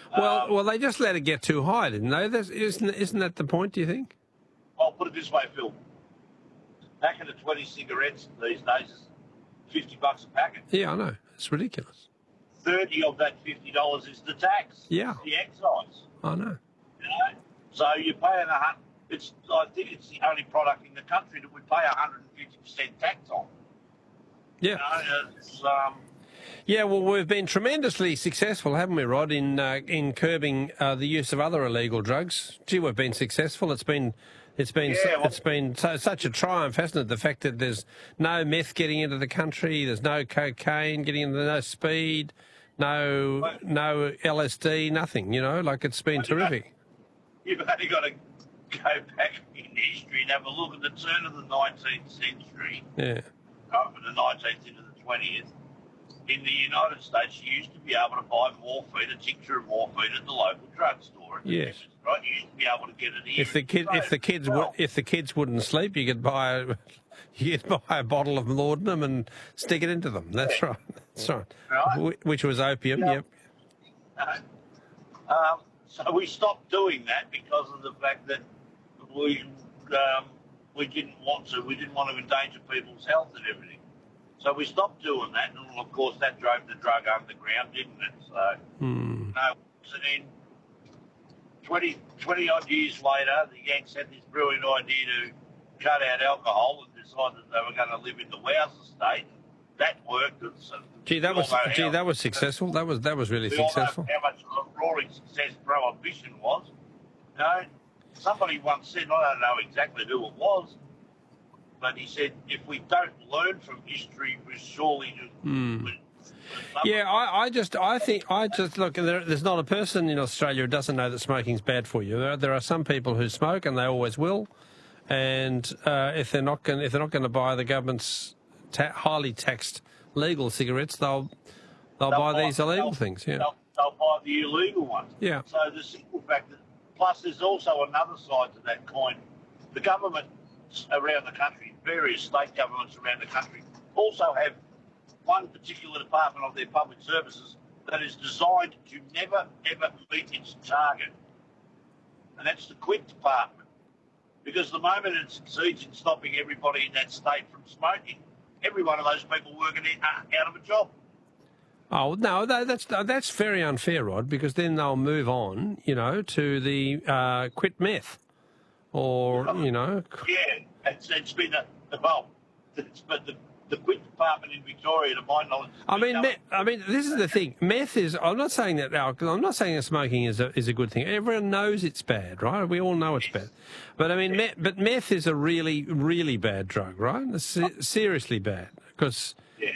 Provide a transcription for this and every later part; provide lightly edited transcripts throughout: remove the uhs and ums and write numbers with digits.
Well, they just let it get too high, didn't they? Isn't that the point, do you think? I'll put it this way, Phil. Packet of 20 cigarettes these days is $50 a packet. Yeah, I know. It's ridiculous. 30 of that $50 is the tax. Yeah. It's the excise. I know. You know? So you're paying I think it's the only product in the country that we pay 150% tax on. Yeah. You know, it's, Yeah, well, we've been tremendously successful, haven't we, Rod, in curbing the use of other illegal drugs. Gee, we've been successful. It's been such a triumph, hasn't it? The fact that there's no meth getting into the country, there's no cocaine getting into, no speed, no LSD, nothing. You know, like it's been terrific. You've only got to go back in history and have a look at the turn of the 19th century. Yeah. Over the 19th into the 20th. In the United States, you used to be able to buy morphine, a tincture of morphine, at the local drugstore. Yes. Right, you used to be able to get it here. If the kids wouldn't sleep, you could buy a bottle of laudanum and stick it into them. That's right. That's right. Right. Which was opium. Yep. So we stopped doing that because of the fact that we didn't want to. We didn't want to endanger people's health and everything. So we stopped doing that, and of course that drove the drug underground, didn't it? So, no. So then, 20 odd years later, the Yanks had this brilliant idea to cut out alcohol and decided they were going to live in the Wowser state. That worked. That was successful. That was really successful. How much of a roaring success prohibition was. You know, somebody once said, I don't know exactly who it was, but he said, if we don't learn from history, we surely do. Yeah, I just look. There's not a person in Australia who doesn't know that smoking's bad for you. There are some people who smoke, and they always will. And if they're not going to buy the government's highly taxed legal cigarettes, they'll buy these illegal things. Yeah, they'll buy the illegal ones. Yeah. So the simple fact that, plus there's also another side to that coin. The government around the country, various state governments around the country, also have one particular department of their public services that is designed to never, ever meet its target. And that's the quit department. Because the moment it succeeds in stopping everybody in that state from smoking, every one of those people working out of a job. Oh, no, that's very unfair, Rod, because then they'll move on, to the quit meth. Or, Yeah, it's been the quit department in Victoria, to my knowledge. I mean, this is the thing. Meth is. I'm not saying that smoking is a good thing. Everyone knows it's bad, right? We all know it's bad. But I mean, but meth is a really, really bad drug, right? It's seriously bad because,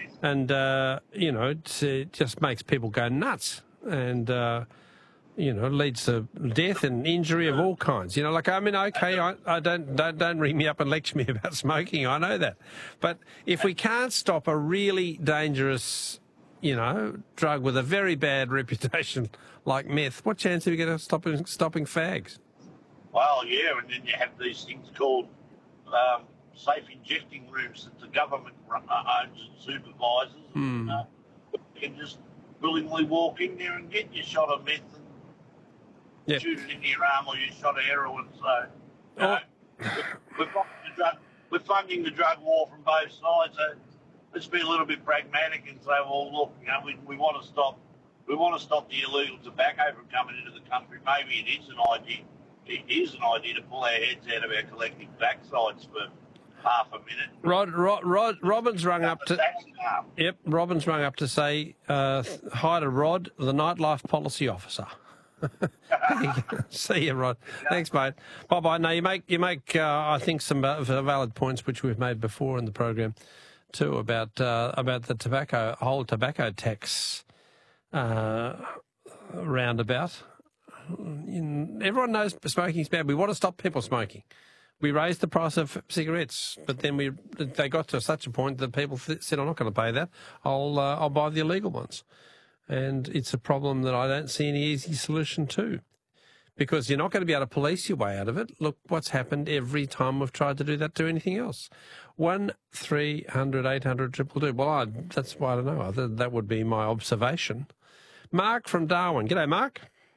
it just makes people go nuts and. Leads to death and injury of all kinds. I don't ring me up and lecture me about smoking. I know that. But if we can't stop a really dangerous, drug with a very bad reputation like meth, what chance have we got of stopping fags? Well, yeah, and then you have these things called safe injecting rooms that the government owns and supervises. And, you can just willingly walk in there and get your shot of meth. Yep. Shoot it into your arm or you shot of heroin. So, we're funding the drug war from both sides. So let's be a little bit pragmatic and say, well, look, we want to stop. We want to stop the illegal tobacco from coming into the country. Maybe it is an idea. It is an idea to pull our heads out of our collective backsides for half a minute. Robin's rung up to. Yep, Robin's rung up to say hi to Rod, the nightlife policy officer. See you, Rod. Thanks, mate. Bye-bye. No, you make I think some valid points which we've made before in the program too about the whole tobacco tax roundabout. Everyone knows smoking's bad. We want to stop people smoking. We raised the price of cigarettes, but then they got to such a point that people said, "I'm not going to pay that. I'll buy the illegal ones." And it's a problem that I don't see any easy solution to, because you're not going to be able to police your way out of it. Look what's happened every time we've tried to do that to anything else. 1300 800 222. Well, that's why I don't know. That would be my observation. Mark from Darwin. G'day, Mark.